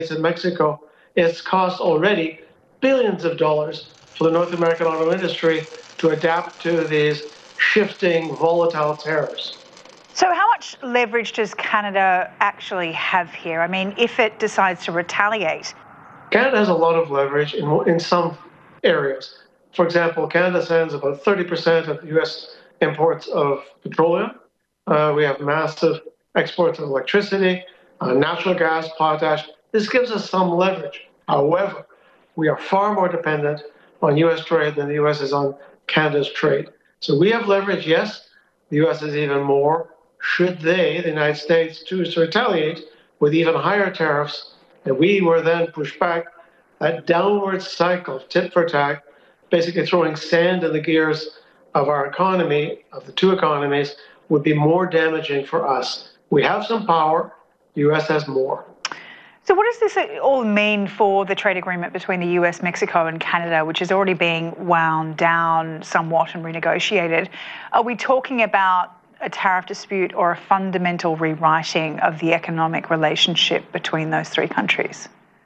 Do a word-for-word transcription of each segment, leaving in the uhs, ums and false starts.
and Mexico, it's cost already billions of dollars for the North American auto industry to adapt to these shifting, volatile tariffs. So how much leverage does Canada actually have here? I mean, if it decides to retaliate? Canada has a lot of leverage in, in some areas. For example, Canada sends about thirty percent of U S imports of petroleum. Uh, we have massive exports of electricity, uh, natural gas, potash. This gives us some leverage. However, we are far more dependent on U S trade than the U S is on Canada's trade. So we have leverage, yes. The U S is even more. Should they, the United States, choose to retaliate with even higher tariffs, and we were then pushed back, that downward cycle, tit for tat, basically throwing sand in the gears of our economy, of the two economies, would be more damaging for us. We have some power, the U S has more. So what does this all mean for the trade agreement between the U S, Mexico and Canada, which is already being wound down somewhat and renegotiated? Are we talking about a tariff dispute or a fundamental rewriting of the economic relationship between those three countries?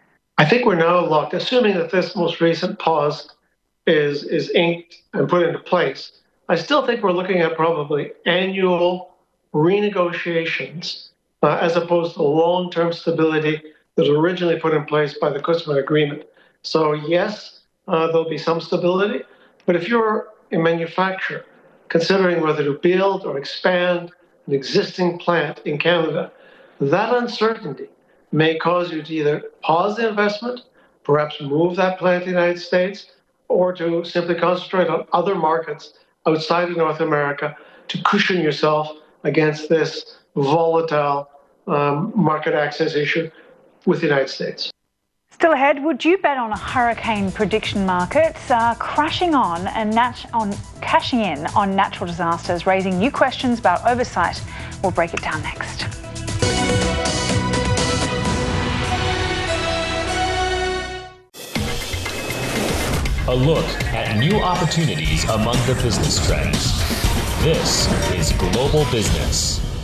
I think we're now locked, assuming that this most recent pause is, is inked and put into place. I still think we're looking at probably annual renegotiations uh, as opposed to long-term stability that was originally put in place by the Cusma Agreement. So yes, uh, there'll be some stability, but if you're a manufacturer considering whether to build or expand an existing plant in Canada, that uncertainty may cause you to either pause the investment, perhaps move that plant to the United States, or to simply concentrate on other markets outside of North America to cushion yourself against this volatile um, market access issue with the United States. Still ahead, would you bet on a hurricane prediction markets uh, crashing on and nat- on cashing in on natural disasters, raising new questions about oversight? We'll break it down next. A look at new opportunities among the business trends. This is Global Business.